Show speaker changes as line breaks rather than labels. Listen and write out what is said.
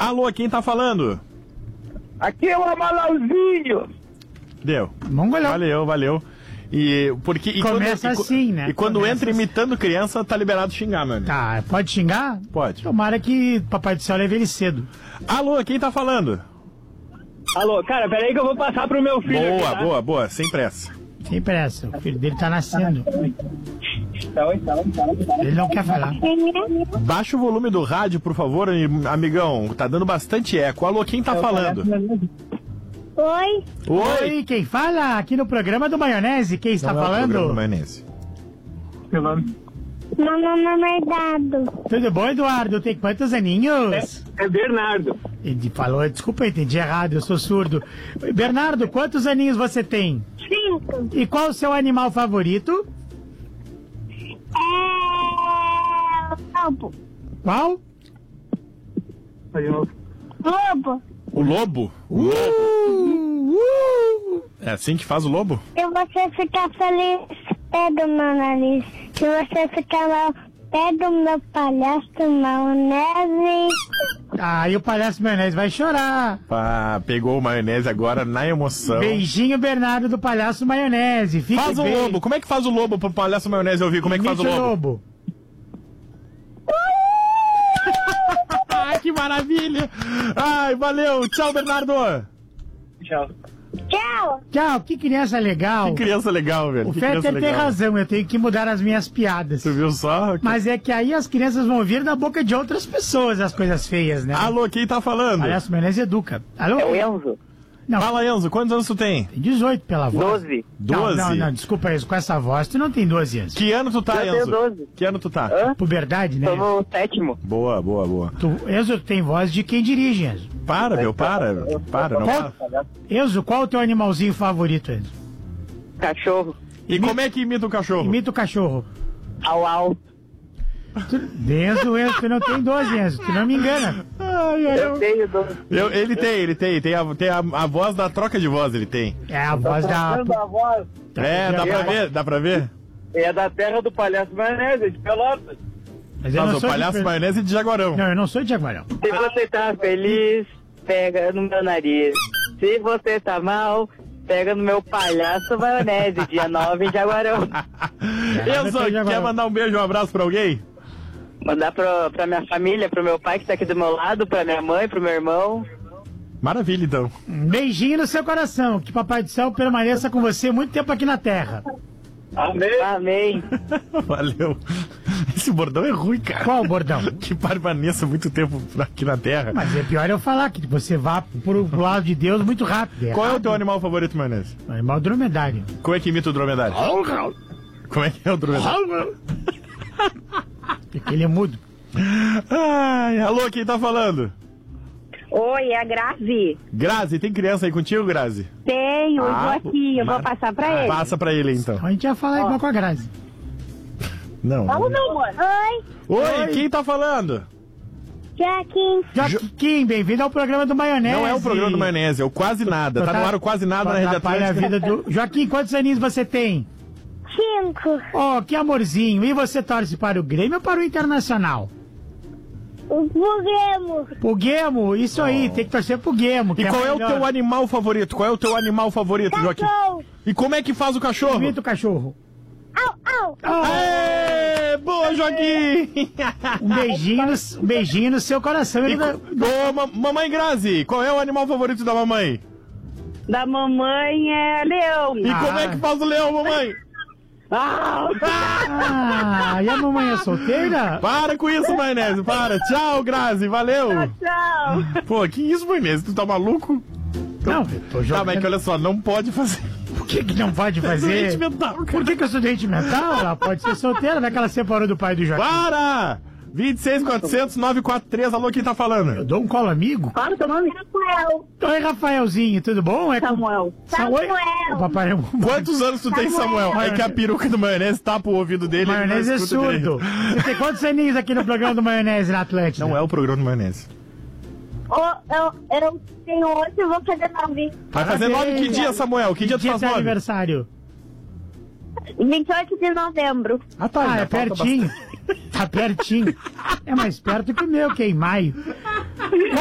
Alô, quem tá falando?
Aqui é o Amalauzinho.
Deu.
Mongolão.
Valeu. E porque
Começa assim, né?
E quando
Começa
entra imitando criança, tá liberado xingar, mano.
Tá, pode xingar?
Pode.
Tomara que Papai do Céu leve ele cedo.
Alô, quem tá falando?
Alô, cara, peraí que eu vou passar pro meu filho
Boa,
aqui, tá?
boa, sem pressa.
Sem pressa, o filho dele tá nascendo.
Então.
Ele não quer falar.
Baixa o volume do rádio, por favor, amigão. Tá dando bastante eco. Alô, quem tá falando?
Oi,
Oi, quem fala aqui no programa do Maionese? Quem está
Não é o programa do
falando?
Maionese.
Meu nome
meu nome é Bernardo.
Tudo bom, Eduardo? Tem quantos aninhos?
é Bernardo.
Ele falou, desculpa, eu entendi errado, eu sou surdo. Bernardo, quantos aninhos você tem?
5.
E qual o seu animal favorito?
Lobo.
Qual?
Lobo.
O lobo? É assim que faz o lobo?
Se você ficar feliz, pega o meu nariz. Se você ficar mal, pega o meu palhaço maionese.
Ah, e o palhaço Maionese vai chorar.
Ah, pegou o Maionese agora na emoção.
Beijinho, Bernardo, do palhaço Maionese. Fique
Faz o
bem.
lobo. Como é que faz o lobo pro palhaço Maionese ouvir? Como é que faz o
Imite
lobo? Ai, que maravilha. Ai, valeu. Tchau, Bernardo.
Tchau.
Tchau.
Tchau, que criança legal.
Que criança legal, velho.
O
Que criança
Fetter tem
legal.
razão, eu tenho que mudar as minhas piadas.
Tu viu só?
Mas é que aí as crianças vão ouvir da boca de outras pessoas as coisas feias, né?
Alô, quem tá falando?
Palhaço Maionese educa. Alô?
É o Enzo.
Não,
Fala, Enzo, quantos anos tu tem?
tem 18 pela voz.
12.
12?
Não, desculpa, Enzo, com essa voz tu não tem 12 anos.
Que ano tu tá,
Eu tenho
Enzo?
12.
Que ano tu tá?
Hã?
Puberdade, né?
Tô no 7º.
Boa.
Enzo tem voz de quem dirige, Enzo.
Para, meu, para, não para.
Enzo, qual o teu animalzinho favorito, Enzo?
Cachorro.
E como é que imita o cachorro?
Imita o cachorro.
Au, au.
Enzo, tu não tem 12, Enzo, tu não me engana.
Eu tenho 12.
Ele tem a voz da troca de voz, ele tem.
É a voz da...
A voz
Dá pra ver?
é da terra do palhaço Maionese, de Pelotas.
Mas eu
Mas
não
o
sou
palhaço
de...
Maionese de Jaguarão.
Não, eu não sou de Jaguarão.
Se você tá feliz, pega no meu nariz. Se você tá mal, pega no meu palhaço Maionese, dia 9 em Jaguarão.
Enzo, quer mandar um beijo, um abraço pra alguém?
Mandar pra minha família, pro meu pai que tá aqui do meu lado, pra minha mãe, pro meu irmão.
Maravilha, então.
Um beijinho no seu coração, que Papai do Céu permaneça com você muito tempo aqui na Terra.
Amém. Amém.
Valeu. Esse bordão é ruim, cara.
Qual o bordão?
Que permaneça muito tempo aqui na Terra.
Mas é pior eu falar que você vá pro lado de Deus muito rápido.
Qual é o
errado.
teu animal favorito, Maionese?
Animal dromedário.
Como é que imita o dromedário? Como é que é o dromedário?
Porque ele é mudo.
Ai, alô, quem tá falando?
Oi, é a Grazi.
Grazi, tem criança aí contigo, Grazi?
Tenho, eu vou aqui, eu vou passar pra ele.
Passa pra ele, então.
Então a gente ia falar igual com a Grazi.
Não.
Fala, meu amor.
Oi, quem tá falando?
Joaquim, bem-vindo ao programa do Maionese.
Não é o programa do Maionese, é o Quase Nada. Tá no ar o Quase Nada na Rede
Atrapalha a
Atlântica.
vida do... Joaquim, quantos aninhos você tem?
5.
Oh, que amorzinho. E você torce para o Grêmio ou para o Internacional?
O Gemo.
O Gemo, isso aí, tem que torcer pro Gemo.
E qual é o teu animal favorito? Qual é o teu animal favorito, Joaquim?
Cachorro.
E como é que faz o cachorro?
Imita o cachorro.
Au, au.
Aê, boa, Joaquim!
Um beijinho no seu coração.
Mamãe Grazi, qual é o animal favorito da mamãe?
Da mamãe é leão.
E como é que faz o leão, mamãe?
E a mamãe é solteira?
Para com isso, Maionese, para. Tchau, Grazi, valeu.
Tchau.
Pô, que isso, Maionese, tu tá maluco?
Não, eu tô
Tá,
jogando.
mas é que olha só, não pode fazer.
Por que não pode fazer?
Doente mental, cara.
Por que eu sou doente mental? Ela pode ser solteira, vai que ela separou do pai do Joaquim.
Para! 26.400.943, alô, quem tá falando?
Eu dou um colo amigo?
Fala o teu nome.
Samuel.
Oi, Rafaelzinho, tudo bom?
Samuel.
Oi? O papai é um...
Quantos anos tu tem, Samuel? É que a peruca do Maionese tapa o ouvido dele. ele não
Maionese é
escuta direito.
surdo. Você tem quantos aninhos aqui no programa do Maionese na Atlântida?
Não é o programa do Maionese.
Eu tenho 8 e vou fazer 9.
Vai fazer 9 que dia, Samuel? Que dia tu
Dia
faz
do
9?
aniversário.
28 de novembro.
Ah, tá.
Ah,
ainda
é
falta
pertinho. Tá pertinho. É mais perto que o meu, que é em maio.